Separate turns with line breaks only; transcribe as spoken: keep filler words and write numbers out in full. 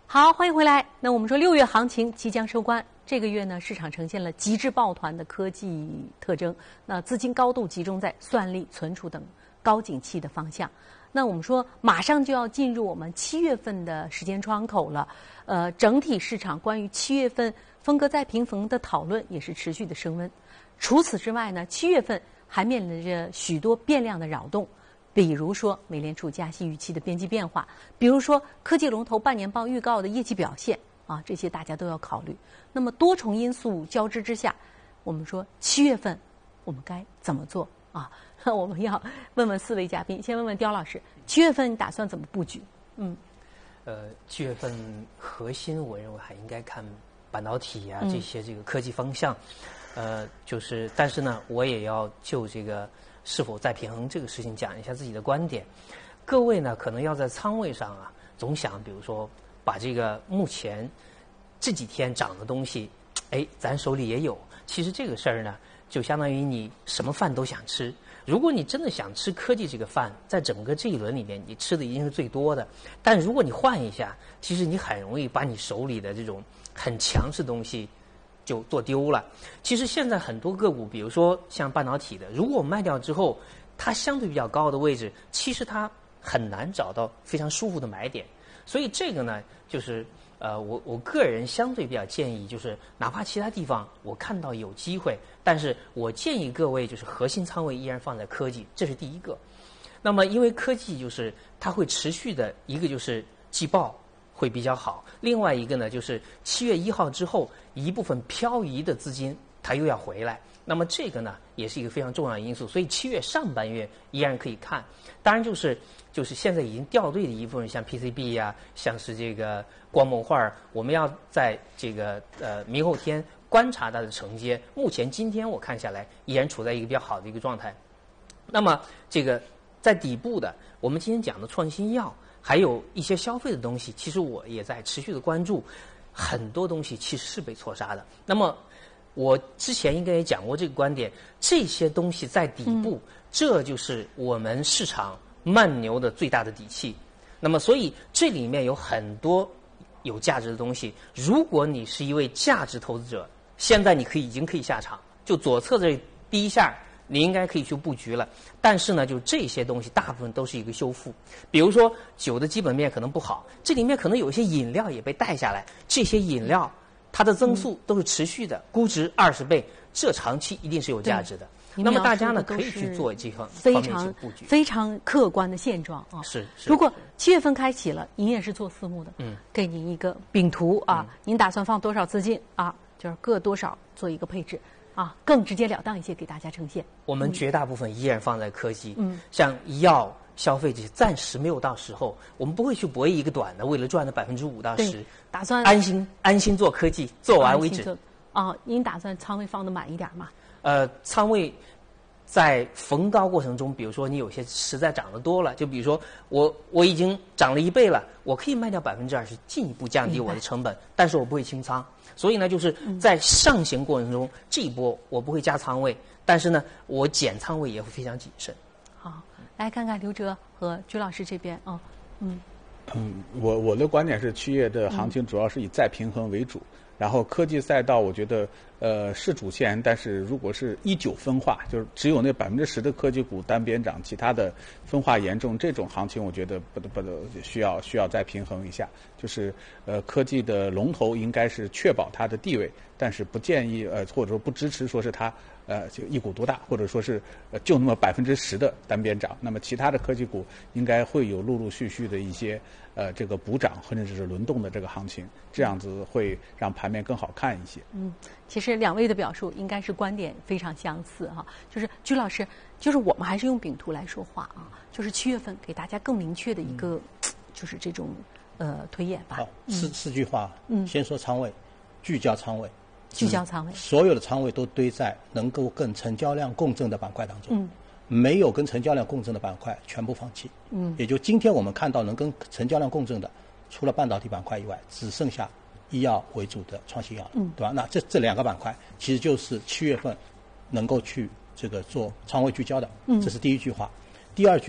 好，欢迎回来。那我们说六月行情即将收官，这个月呢，市场呈现了极致抱团的科技特征，那资金高度集中在算力、存储等高景气的方向。那我们说，马上就要进入我们七月份的时间窗口了。呃，整体市场关于七月份风格再平衡的讨论也是持续的升温。除此之外呢，七月份还面临着许多变量的扰动。比如说美联储加息预期的边际变化，比如说科技龙头半年报预告的业绩表现啊，这些大家都要考虑。那么多重因素交织之下，我们说七月份我们该怎么做啊？那我们要问问四位嘉宾，先问问刁老师，七月份你打算怎么布局？嗯，
呃，七月份核心我认为还应该看半导体啊、嗯、这些这个科技方向，呃，就是但是呢，我也要就这个。是否再平衡这个事情讲一下自己的观点。各位呢可能要在仓位上啊总想比如说把这个目前这几天涨的东西哎咱手里也有，其实这个事儿呢就相当于你什么饭都想吃。如果你真的想吃科技这个饭，在整个这一轮里面你吃的一定是最多的，但如果你换一下，其实你很容易把你手里的这种很强势的东西就做丢了。其实现在很多个股，比如说像半导体的，如果我卖掉之后，它相对比较高的位置，其实它很难找到非常舒服的买点。所以这个呢，就是呃，我我个人相对比较建议，就是哪怕其他地方我看到有机会，但是我建议各位就是核心仓位依然放在科技，这是第一个。那么因为科技就是它会持续的，一个就是季报会比较好，另外一个呢就是七月一号之后一部分漂移的资金它又要回来，那么这个呢也是一个非常重要的因素，所以七月上半月依然可以看。当然就是就是现在已经掉队的一部分，像 P C B 呀、啊，像是这个光模块，我们要在这个呃明后天观察它的承接。目前今天我看下来依然处在一个比较好的一个状态。那么这个在底部的，我们今天讲的创新药。还有一些消费的东西，其实我也在持续的关注，很多东西其实是被错杀的。那么我之前应该也讲过这个观点，这些东西在底部，嗯、这就是我们市场慢牛的最大的底气。那么所以这里面有很多有价值的东西，如果你是一位价值投资者，现在你可以已经可以下场，就左侧这第一下。你应该可以去布局了，但是呢，就这些东西大部分都是一个修复。比如说酒的基本面可能不好，这里面可能有一些饮料也被带下来，这些饮料它的增速都是持续的，估值二十倍，这长期一定是有价值的。那么大家呢可以去做这方
非常布局，非常客观的现状啊。
是是。
如果七月份开启了，您也是做私募的，嗯，给您一个饼图啊，嗯、您打算放多少资金啊？就是各多少做一个配置。啊，更直截了当一些给大家呈现。
我们绝大部分依然放在科技，嗯，像医药、消费这些，暂时没有到时候，我们不会去博弈一个短的，为了赚的百分之五到十，
打算
安心安心做科技，做完为止。
啊，您打算仓位放得满一点吗？
呃，仓位在逢高过程中，比如说你有些实在涨得多了，就比如说我我已经涨了一倍了，我可以卖掉百分之二十，进一步降低我的成本，但是我不会清仓。所以呢，就是在上行过程中，嗯、这一波我不会加仓位，但是呢，我减仓位也会非常谨慎。
好，来看看刘哲和鞠老师这边啊、哦，嗯，
嗯，我我的观点是，七月的行情主要是以再平衡为主，嗯、然后科技赛道，我觉得呃是主线，但是如果是一九分化，就是只有那百分之十的科技股单边涨，其他的分化严重，这种行情我觉得不得不得需要需要再平衡一下。就是呃科技的龙头应该是确保它的地位，但是不建议呃或者说不支持说是它呃就一股独大，或者说是呃就那么百分之十的单边涨。那么其他的科技股应该会有陆陆续续的一些呃这个补涨或者是轮动的这个行情，这样子会让盘面更好看一些。
嗯，其实两位的表述应该是观点非常相似哈。就是鞠老师，就是我们还是用饼图来说话啊，就是七月份给大家更明确的一个、嗯、就是这种。呃，推演吧。
好，四四句话。嗯，先说仓位，聚焦仓位，
聚焦仓位，
所有的仓位都堆在能够跟成交量共振的板块当中。嗯，没有跟成交量共振的板块全部放弃。嗯，也就今天我们看到能跟成交量共振的，除了半导体板块以外，只剩下医药为主的创新药了。嗯，对吧？那这这两个板块其实就是七月份能够去这个做仓位聚焦的。嗯，这是第一句话。第二句。